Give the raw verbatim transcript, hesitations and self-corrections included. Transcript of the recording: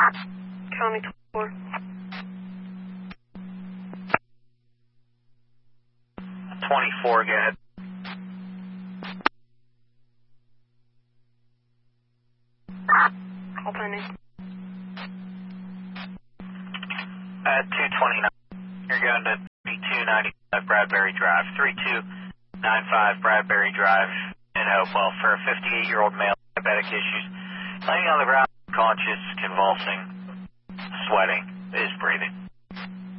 County four. twenty-four, go ahead. Call pending. At two twenty-nine, you're going to thirty-two ninety-five Bradbury Drive, thirty-two ninety-five Bradbury Drive in Hopewell for a fifty-eight-year-old male, diabetic issues, laying on the ground, conscious, convulsing, sweating, is breathing.